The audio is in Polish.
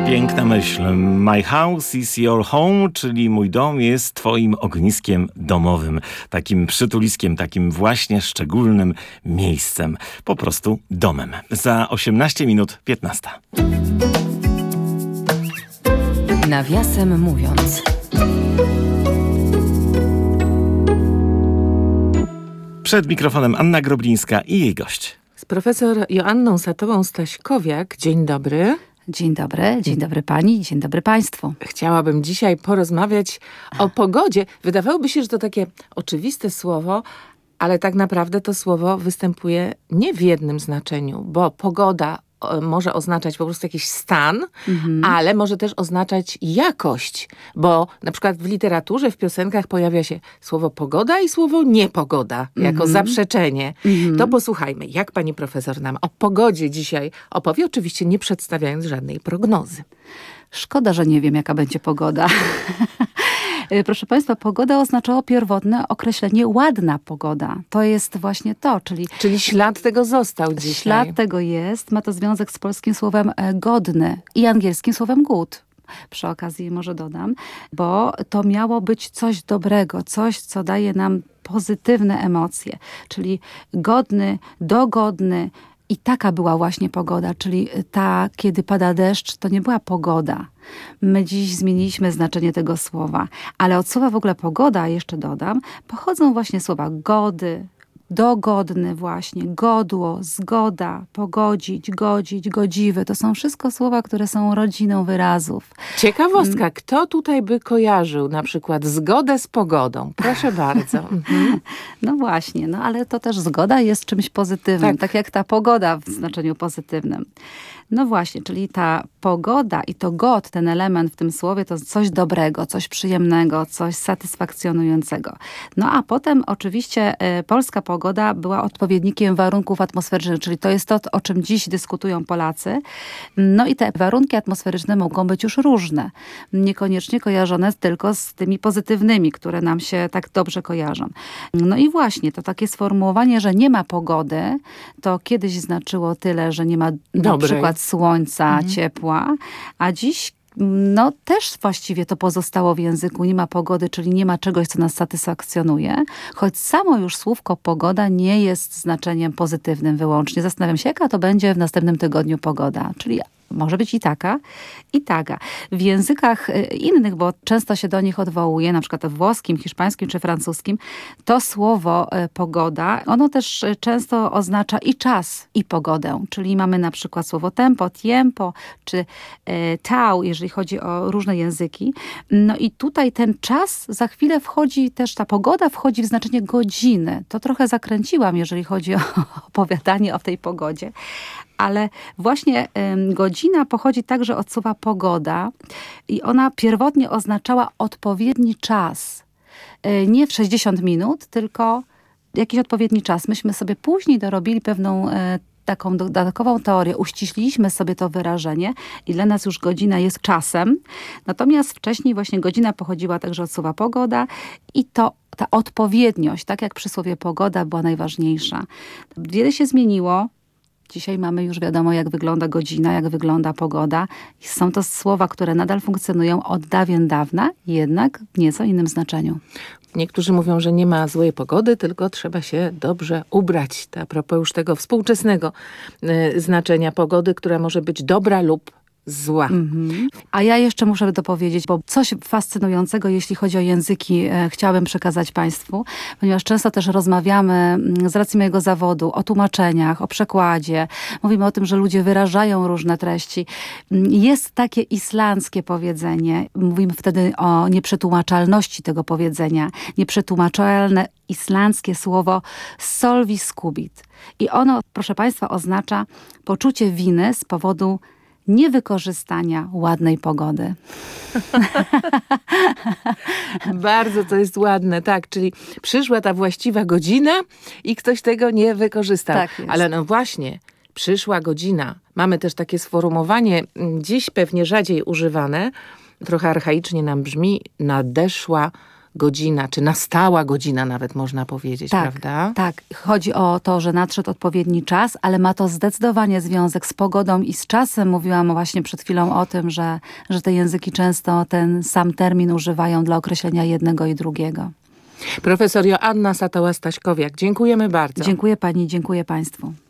Piękna myśl. My house is your home, czyli mój dom jest twoim ogniskiem domowym. Takim przytuliskiem, takim właśnie szczególnym miejscem. Po prostu domem. Za 18 minut 15. Nawiasem mówiąc. Przed mikrofonem Anna Groblińska i jej gość. Z profesor Joanną Satową-Staśkowiak. Dzień dobry. Dzień dobry pani, dzień dobry państwu. Chciałabym dzisiaj porozmawiać o pogodzie. Wydawałoby się, że to takie oczywiste słowo, ale tak naprawdę to słowo występuje nie w jednym znaczeniu, bo pogoda może oznaczać po prostu jakiś stan, ale może też oznaczać jakość, bo na przykład w literaturze, w piosenkach pojawia się słowo pogoda i słowo niepogoda jako zaprzeczenie. To posłuchajmy, jak pani profesor nam o pogodzie dzisiaj opowie, oczywiście nie przedstawiając żadnej prognozy. Szkoda, że nie wiem, jaka będzie pogoda. Proszę państwa, pogoda oznaczało pierwotne określenie ładna pogoda. To jest właśnie to, Czyli ślad tego został dzisiaj. Ślad tego jest, ma to związek z polskim słowem godny i angielskim słowem good. Przy okazji może dodam, bo to miało być coś dobrego, coś, co daje nam pozytywne emocje, czyli godny, dogodny. I taka była właśnie pogoda, czyli ta, kiedy pada deszcz, to nie była pogoda. My dziś zmieniliśmy znaczenie tego słowa, ale od słowa w ogóle pogoda, jeszcze dodam, pochodzą właśnie słowa gody, dogodny właśnie, godło, zgoda, pogodzić, godzić, godziwy. To są wszystko słowa, które są rodziną wyrazów. Ciekawostka, kto tutaj by kojarzył na przykład zgodę z pogodą? Proszę bardzo. No właśnie, no ale to też zgoda jest czymś pozytywnym, tak jak ta pogoda w znaczeniu pozytywnym. No właśnie, czyli ta pogoda i to god, ten element w tym słowie, to coś dobrego, coś przyjemnego, coś satysfakcjonującego. No a potem oczywiście polska pogoda była odpowiednikiem warunków atmosferycznych, czyli to jest to, o czym dziś dyskutują Polacy. No i te warunki atmosferyczne mogą być już różne. Niekoniecznie kojarzone tylko z tymi pozytywnymi, które nam się tak dobrze kojarzą. No i właśnie to takie sformułowanie, że nie ma pogody, to kiedyś znaczyło tyle, że nie ma na przykład słońca, ciepła, a dziś no też właściwie to pozostało w języku. Nie ma pogody, czyli nie ma czegoś, co nas satysfakcjonuje. Choć samo już słówko pogoda nie jest znaczeniem pozytywnym wyłącznie. Zastanawiam się, jaka to będzie w następnym tygodniu pogoda. Czyli może być i taka, i taka. W językach innych, bo często się do nich odwołuje, na przykład w włoskim, hiszpańskim czy francuskim, to słowo pogoda, ono też często oznacza i czas, i pogodę. Czyli mamy na przykład słowo tempo, tiempo, czy tau, jeżeli chodzi o różne języki. No i tutaj ten czas za chwilę wchodzi, też ta pogoda wchodzi w znaczenie godziny. To trochę zakręciłam, jeżeli chodzi o opowiadanie o tej pogodzie. Ale właśnie godzina pochodzi także od słowa pogoda i ona pierwotnie oznaczała odpowiedni czas. Nie w 60 minut, tylko jakiś odpowiedni czas. Myśmy sobie później dorobili pewną taką dodatkową teorię, uściśliliśmy sobie to wyrażenie i dla nas już godzina jest czasem. Natomiast wcześniej właśnie godzina pochodziła także od słowa pogoda i to ta odpowiedniość, tak jak przysłowie pogoda była najważniejsza. Wiele się zmieniło. Dzisiaj mamy już wiadomo, jak wygląda godzina, jak wygląda pogoda. I są to słowa, które nadal funkcjonują od dawien dawna, jednak w nieco innym znaczeniu. Niektórzy mówią, że nie ma złej pogody, tylko trzeba się dobrze ubrać. To a propos już tego współczesnego znaczenia pogody, która może być dobra lub zła. A ja jeszcze muszę dopowiedzieć, bo coś fascynującego, jeśli chodzi o języki, chciałabym przekazać państwu, ponieważ często też rozmawiamy z racji mojego zawodu o tłumaczeniach, o przekładzie. Mówimy o tym, że ludzie wyrażają różne treści. Jest takie islandzkie powiedzenie. Mówimy wtedy o nieprzetłumaczalności tego powiedzenia. Nieprzetłumaczalne islandzkie słowo solviskubit. I ono, proszę państwa, oznacza poczucie winy z powodu niewykorzystania ładnej pogody. Bardzo to jest ładne, tak. Czyli przyszła ta właściwa godzina i ktoś tego nie wykorzystał. Tak jest. Ale no właśnie, przyszła godzina. Mamy też takie sformułowanie, dziś pewnie rzadziej używane, trochę archaicznie nam brzmi, nadeszła godzina, czy nastała godzina nawet można powiedzieć, prawda? Tak, chodzi o to, że nadszedł odpowiedni czas, ale ma to zdecydowanie związek z pogodą i z czasem. Mówiłam właśnie przed chwilą o tym, że te języki często ten sam termin używają dla określenia jednego i drugiego. Profesor Joanna Satoła-Staśkowiak, dziękujemy bardzo. Dziękuję pani, dziękuję państwu.